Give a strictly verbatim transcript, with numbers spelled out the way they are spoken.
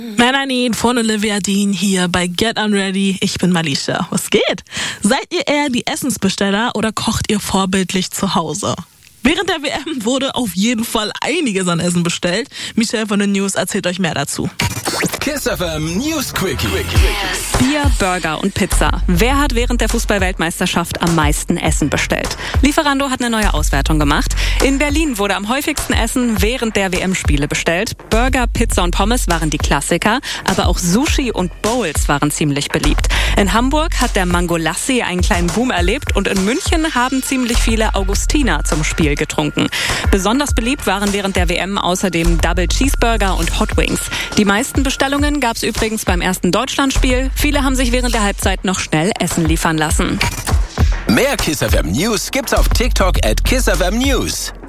Melanie von Olivia Dean hier bei Get Unready. Ich bin Malisha. Was geht? Seid ihr eher die Essensbesteller oder kocht ihr vorbildlich zu Hause? Während der W M wurde auf jeden Fall einiges an Essen bestellt. Michelle von den News erzählt euch mehr dazu. Kiss F M News Quickie. Bier, Burger und Pizza. Wer hat während der Fußball-Weltmeisterschaft am meisten Essen bestellt? Lieferando hat eine neue Auswertung gemacht. In Berlin wurde am häufigsten Essen während der W M-Spiele bestellt. Burger, Pizza und Pommes waren die Klassiker, aber auch Sushi und Bowls waren ziemlich beliebt. In Hamburg hat der Mangolassi einen kleinen Boom erlebt und in München haben ziemlich viele Augustiner zum Spiel getrunken. Besonders beliebt waren während der W M außerdem Double Cheeseburger und Hot Wings. Die meisten Bestellungen gab es übrigens beim ersten Deutschlandspiel. Viele haben sich während der Halbzeit noch schnell Essen liefern lassen. Mehr Kiss F M News gibt's auf TikTok at Kiss F M News.